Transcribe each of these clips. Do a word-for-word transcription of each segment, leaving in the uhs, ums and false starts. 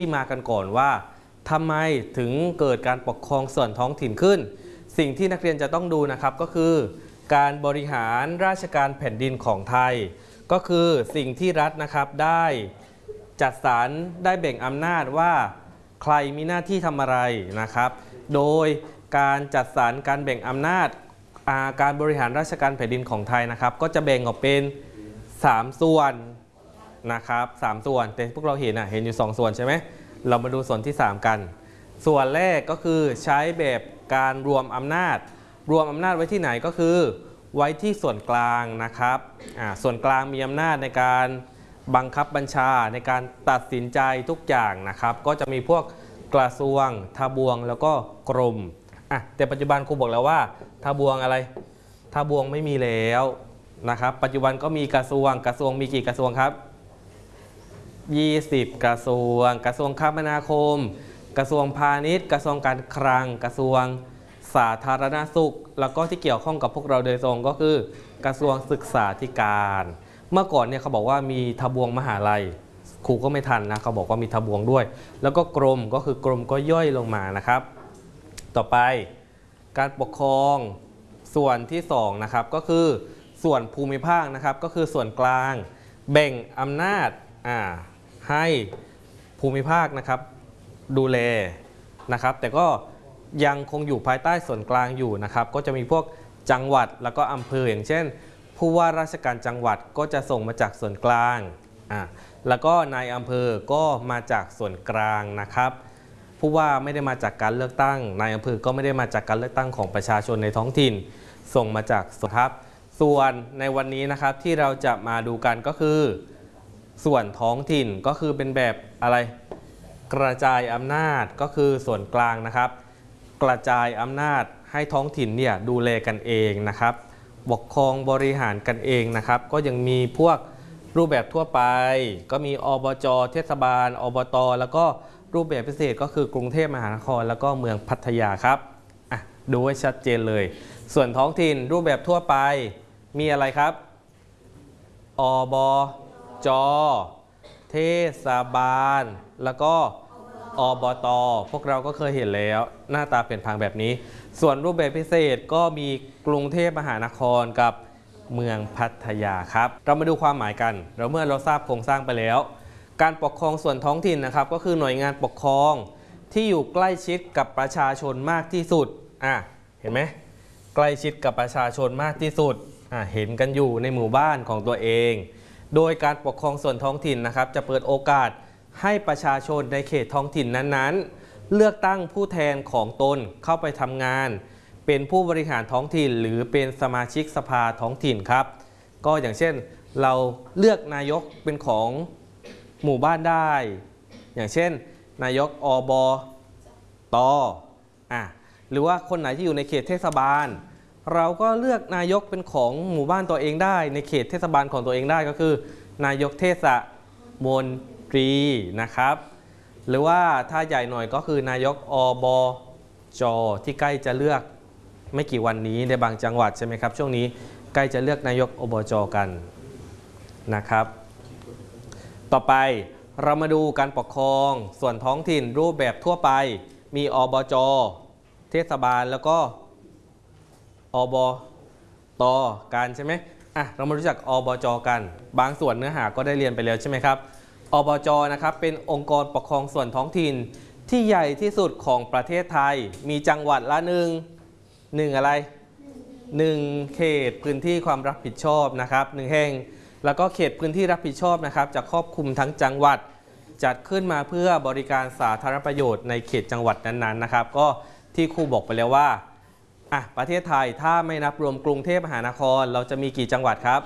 ที่มากันก่อนว่าทำไมถึงเกิดการปกครองส่วนท้องถิ่นขึ้นสิ่งที่นักเรียนจะต้องดูนะครับก็คือการบริหารราชการแผ่นดินของไทยก็คือสิ่งที่รัฐนะครับได้จัดสรรได้แบ่งอำนาจว่าใครมีหน้าที่ทำอะไรนะครับโดยการจัดสรรการแบ่งอำนาจการบริหารราชการแผ่นดินของไทยนะครับก็จะแบ่งออกเป็นสามส่วนนะครับสามส่วนแต่พวกเราเห็นอ่ะเห็นอยู่สองส่วนใช่ไหมเรามาดูส่วนที่สามกันส่วนแรกก็คือใช้แบบการรวมอำนาจรวมอำนาจไว้ที่ไหนก็คือไว้ที่ส่วนกลางนะครับอ่าส่วนกลางมีอำนาจในการบังคับบัญชาในการตัดสินใจทุกอย่างนะครับก็จะมีพวกกระทรวงทบวงแล้วก็กรมอ่ะแต่ปัจจุบันครูบอกแล้วว่าทบวงอะไรทบวงไม่มีแล้วนะครับปัจจุบันก็มีกระทรวงกระทรวงมีกี่กระทรวงครับยี่สิบกระทรวงกระทรวงคมนาคมกระทรวงพาณิชย์กระทรวงการคลังกระทรวงสาธารณสุขแล้วก็ที่เกี่ยวข้องกับพวกเราโดยตรงก็คือกระทรวงศึกษาธิการเมื่อก่อนเนี่ยเขาบอกว่ามีทบวงมหาลัยครูก็ไม่ทันนะเขาบอกว่ามีทบวงด้วยแล้วก็กรมก็คือกรมก็ย่อยลงมานะครับต่อไปการปกครองส่วนที่สองนะครับก็คือส่วนภูมิภาคนะครับก็คือส่วนกลางแบ่งอำนาจอ่าให้ภูมิภาคนะครับดูแลนะครับแต่ก็ยังคงอยู่ภายใต้ส่วนกลางอยู่นะครับก็จะมีพวกจังหวัดแล้วก็อำเภออย่างเช่นผู้ว่าราชการจังหวัดก็จะส่งมาจากส่วนกลางอ่าแล้วก็นายอำเภอก็มาจากส่วนกลางนะครับผู้ว่าไม่ได้มาจากการเลือกตั้งนายอำเภอก็ไม่ได้มาจากการเลือกตั้งของประชาชนในท้องถิ่นส่งมาจากส่วนครับส่วนในวันนี้นะครับที่เราจะมาดูกันก็คือส่วนท้องถิ่นก็คือเป็นแบบอะไรกระจายอำนาจก็คือส่วนกลางนะครับกระจายอำนาจให้ท้องถิ่นเนี่ยดูแลกันเองนะครับปกครองบริหารกันเองนะครับก็ยังมีพวกรูปแบบทั่วไปก็มีอบจ.เทศบาลอบต.แล้วก็รูปแบบพิเศษก็คือกรุงเทพมหานครแล้วก็เมืองพัทยาครับอ่ะดูให้ชัดเจนเลยส่วนท้องถิ่นรูปแบบทั่วไปมีอะไรครับอบจ.เทศบาลแล้วก็อบต.พวกเราก็เคยเห็นแล้วหน้าตาเป็นพังแบบนี้ส่วนรูปแบบพิเศษก็มีกรุงเทพมหานครกับเมืองพัทยาครับเรามาดูความหมายกันเราเมื่อเราทราบโครงสร้างไปแล้วการปกครองส่วนท้องถิ่นนะครับก็คือหน่วยงานปกครองที่อยู่ใกล้ชิดกับประชาชนมากที่สุดอ่ะเห็นไหมใกล้ชิดกับประชาชนมากที่สุดอ่ะเห็นกันอยู่ในหมู่บ้านของตัวเองโดยการปกครองส่วนท้องถิ่นนะครับจะเปิดโอกาสให้ประชาชนในเขตท้องถิ่นนั้นๆเลือกตั้งผู้แทนของตนเข้าไปทำงานเป็นผู้บริหารท้องถิ่นหรือเป็นสมาชิกสภาท้องถิ่นครับก็อย่างเช่นเราเลือกนายกเป็นของหมู่บ้านได้อย่างเช่นนายกอบต.อ่ะหรือว่าคนไหนที่อยู่ในเขตเทศบาลเราก็เลือกนายกเป็นของหมู่บ้านตัวเองได้ในเขตเทศบาลของตัวเองได้ก็คือนายกเทศมนตรีนะครับหรือว่าถ้าใหญ่หน่อยก็คือนายกอบจ.ที่ใกล้จะเลือกไม่กี่วันนี้ในบางจังหวัดใช่ไหมครับช่วงนี้ใกล้จะเลือกนายกอบจ.กันนะครับต่อไปเรามาดูการปกครองส่วนท้องถิ่นรูปแบบทั่วไปมีอบจ.เทศบาลแล้วก็อบต.กันใช่ไหมอ่ะเรามารู้จักอบจ.กันบางส่วนเนื้อหาก็ได้เรียนไปแล้วใช่ไหมครับอบจ.นะครับเป็นองค์กรปกครองส่วนท้องถิ่นที่ใหญ่ที่สุดของประเทศไทยมีจังหวัดละหนึ่งหนึ่งอะไรหนึ่งเขตพื้นที่ความรับผิดชอบนะครับหนึ่งแห่งแล้วก็เขตพื้นที่รับผิดชอบนะครับจะครอบคลุมทั้งจังหวัดจัดขึ้นมาเพื่อบริการสาธารณประโยชน์ในเขตจังหวัดนั้นๆนะครับก็ที่ครูบอกไปแล้วว่าอ่ะประเทศไทยถ้าไม่นับรวมกรุงเทพมหานครเราจะมีกี่จังหวัดครับ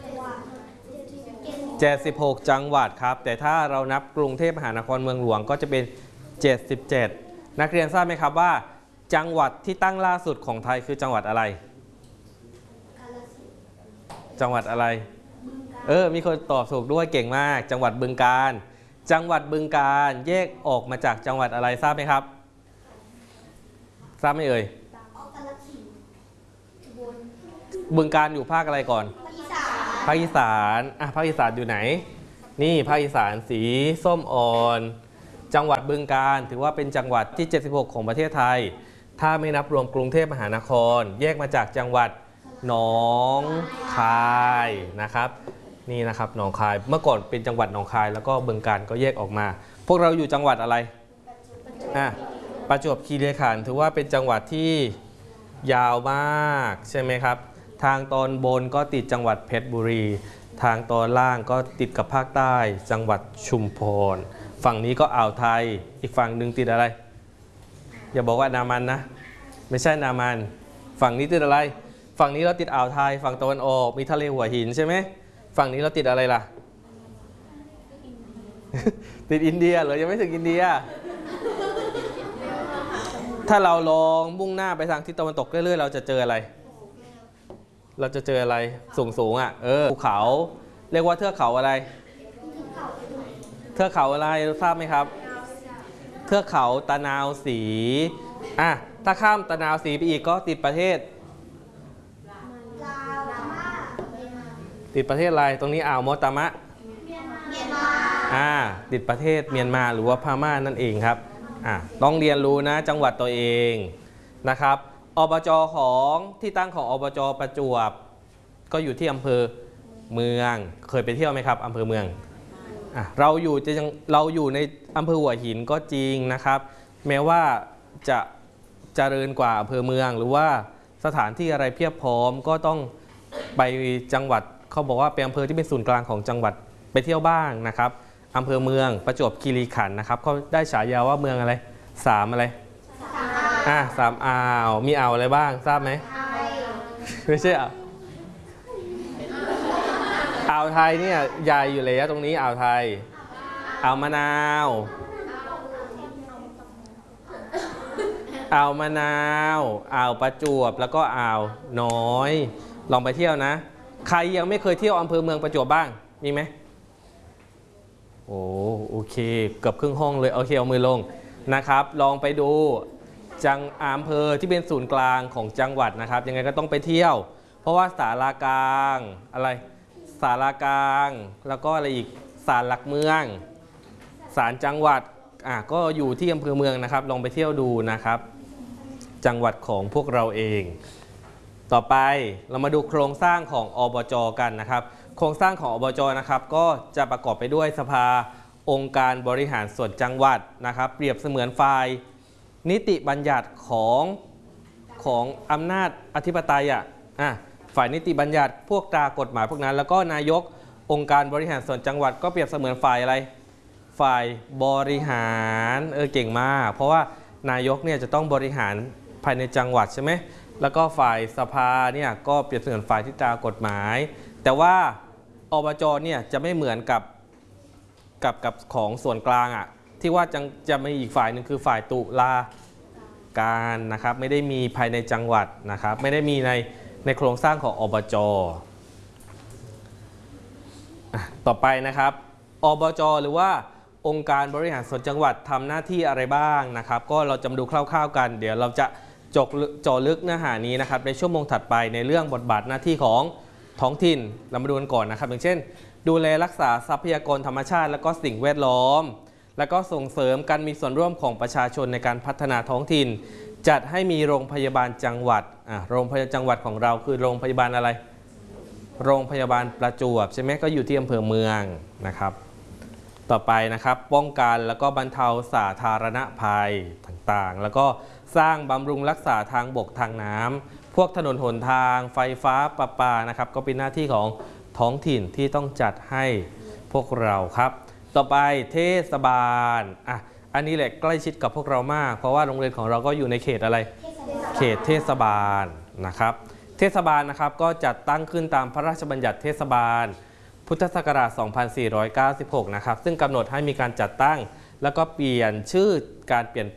เจ็ดสิบหกจังหวัดครับแต่ถ้าเรานับกรุงเทพมหานครเมืองหลวงก็จะเป็นเจ็ดสิบเจ็ดนักเรียนทราบไหมครับว่าจังหวัดที่ตั้งล่าสุดของไทยคือจังหวัดอะไรจังหวัดอะไรเออมีคนตอบถูกด้วยเก่งมากจังหวัดบึงกาฬจังหวัดบึงกาฬแยกออกมาจากจังหวัดอะไรทราบไหมครับทราบไหมเอ่ยบึงกาฬอยู่ภาคอะไรก่อนภาคอีสานอ่ะภาคอีสานอยู่ไหนนี่ภาคอีสานสีส้มอ่อนจังหวัดบึงกาฬถือว่าเป็นจังหวัดที่เจ็ดสิบหกของประเทศไทยถ้าไม่นับรวมกรุงเทพมหานครแยกมาจากจังหวัดหนองคายนะครับนี่นะครับหนองคายเมื่อก่อนเป็นจังหวัดหนองคายแล้วก็บึงกาฬก็แยกออกมาพวกเราอยู่จังหวัดอะไรอ่ะประจวบคีรีขันธ์ถือว่าเป็นจังหวัดที่ยาวมากใช่ไหมครับทางตอนบนก็ติดจังหวัดเพชรบุรีทางตอนล่างก็ติดกับภาคใต้จังหวัดชุมพรฝั่งนี้ก็อ่าวไทยอีกฝั่งหนึ่งติดอะไรอย่าบอกว่านามันนะไม่ใช่นามันฝั่งนี้ติดอะไรฝั่งนี้เราติดอ่าวไทยฝั่งตะวันออกมีทะเลหัวหินใช่ไหมฝั่งนี้เราติดอะไรล่ะ ติดอินเดียเหรอยังไม่ถึงอินเดีย ถ้าเราลองมุ่งหน้าไปทางทิศตะวันตกเรื่อยๆเราจะเจออะไรเราจะเจออะไรสูงๆอ่ะเออภูเขาเรียกว่าเทือกเขาอะไรเทือกเขาอะไรทราบไหมครับเทือกเขาตะนาวศรีอ่ะถ้าข้ามตะนาวศรีไปอีกก็ติดประเทศติดประเทศอะไรตรงนี้อ่าวมอตามะอ่าติดประเทศเมียนมาหรือว่าพม่านั่นเองครับอ่ะต้องเรียนรู้นะจังหวัดตัวเองนะครับอบจของที่ตั้งของอบจประจวบก็อยู่ที่อำเภอเมืองเคยไปเที่ยวไหมครับอำเภอเมืองอ่ะเราอยู่จะเราอยู่ในอำเภอหัวหินก็จริงนะครับแม้ว่าจะเจริญกว่าอำเภอเมืองหรือว่าสถานที่อะไรเพียบพร้อมก็ต้องไปจังหวัดเขาบอกว่าเป็นอำเภอที่เป็นศูนย์กลางของจังหวัดไปเที่ยวบ้างนะครับอำเภอเมืองประจวบคีรีขันธ์นะครับเขาได้ฉายาว่าเมืองอะไรสามอะไรอ่ะสามอ่าวมีอ่าวอะไรบ้างทราบไหมไม่ใช่อ่ะอ่าวไทยเนี่ยใหญ่อยู่เลยตรงนี้อ่าวไทยอ่าวมะนาวอ่าวมะนาวอ่าวประจวบแล้วก็อ่าวน้อยลองไปเที่ยวนะใครยังไม่เคยเที่ยวอำเภอเมืองประจวบบ้างมีไหมโอ้โอเคเกือบครึ่งห้องเลยโอเคเอามือลงนะครับลองไปดูจังอำเภอที่เป็นศูนย์กลางของจังหวัดนะครับยังไงก็ต้องไปเที่ยวเพราะว่าศาลากลางอะไรศาลากลางแล้วก็อะไรอีกศาลหลักเมืองศาลจังหวัดอ่ะก็อยู่ที่อำเภอเมืองนะครับลองไปเที่ยวดูนะครับจังหวัดของพวกเราเองต่อไปเรามาดูโครงสร้างของอบจ.กันนะครับโครงสร้างของอบจ.นะครับก็จะประกอบไปด้วยสภาองค์การบริหารส่วนจังหวัดนะครับเปรียบเสมือนฝ่ายนิติบัญญัติของของอำนาจอธิปไตยอ่ะอ่ะฝ่ายนิติบัญญัติพวกตรากฎหมายพวกนั้นแล้วก็นายกองค์การบริหารส่วนจังหวัดก็เปรียบเสมือนฝ่ายอะไรฝ่ายบริหารเออเก่งมากเพราะว่านายกเนี่ยจะต้องบริหารภายในจังหวัดใช่ไหมแล้วก็ฝ่ายสภาเนี่ยก็เปรียบเสมือนฝ่ายที่ตรากฎหมายแต่ว่าอบจ.เนี่ยจะไม่เหมือนกับกับกับของส่วนกลางอ่ะที่ว่าจะจะมีอีกฝ่ายหนึ่งคือฝ่ายตุลาการนะครับไม่ได้มีภายในจังหวัดนะครับไม่ได้มีในในโครงสร้างของอบจ.ต่อไปนะครับอบจ.หรือว่าองค์การบริหารส่วนจังหวัดทำหน้าที่อะไรบ้างนะครับก็เราจะมาดูคร่าวๆกันเดี๋ยวเราจะจกเจาะลึกเนื้อหานี้นะครับในชั่วโมงถัดไปในเรื่องบทบาทหน้าที่ของท้องถิ่นเรามาดูกันก่อนนะครับอย่างเช่นดูแลรักษาทรัพยากรธรรมชาติและก็สิ่งแวดล้อมแล้วก็ส่งเสริมการมีส่วนร่วมของประชาชนในการพัฒนาท้องถิ่นจัดให้มีโรงพยาบาลจังหวัดอ่ะโรงพยาบาลจังหวัดของเราคือโรงพยาบาลอะไรโรงพยาบาลประจวบใช่ไหมก็อยู่ที่อำเภอเมืองนะครับต่อไปนะครับป้องกันแล้วก็บรรเทาสาธารณภัยต่างๆแล้วก็สร้างบำรุงรักษาทางบกทางน้ำพวกถนนหนทางไฟฟ้าประปานะครับก็เป็นหน้าที่ของท้องถิ่นที่ต้องจัดให้พวกเราครับต่อไปเทศบาลอ่ะอันนี้แหละใกล้ชิดกับพวกเรามากเพราะว่าโรงเรียนของเราก็อยู่ในเขตอะไรเขตเทศบาลนะครับเทศบาลนะครับก็จัดตั้งขึ้นตามพระราชบัญญัติเทศบาลพุทธศักราช สองพันสี่ร้อยเก้าสิบหก นะครับซึ่งกำหนดให้มีการจัดตั้งแล้วก็เปลี่ยนชื่อการเปลี่ยน